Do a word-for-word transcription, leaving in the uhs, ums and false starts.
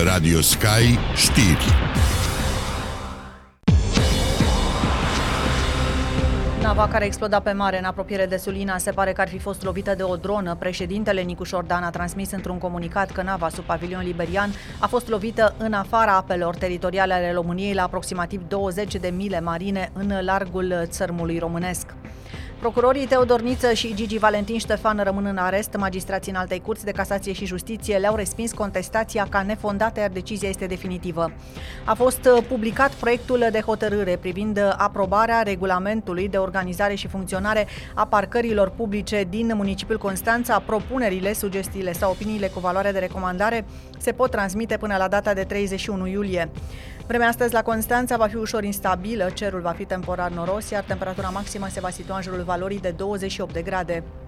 Radio Sky Știri. Nava care exploda pe mare în apropiere de Sulina se pare că ar fi fost lovită de o dronă. Președintele Nicu Șordan a transmis într-un comunicat că nava sub pavilion liberian a fost lovită în afara apelor teritoriale ale României, la aproximativ douăzeci de mile marine în largul țărmului românesc. Procurorii Teodor Niță și Gigi Valentin Ștefan rămân în arest. Magistrații în altei curți de casație și justiție le-au respins contestația ca nefondată, iar decizia este definitivă. A fost publicat proiectul de hotărâre privind aprobarea regulamentului de organizare și funcționare a parcărilor publice din municipiul Constanța. Propunerile, sugestiile sau opiniile cu valoare de recomandare se pot transmite până la data de treizeci și unu iulie. Vremea astăzi la Constanța va fi ușor instabilă, cerul va fi temporar noros, iar temperatura maximă se va situa în jurul valorii de douăzeci și opt de grade.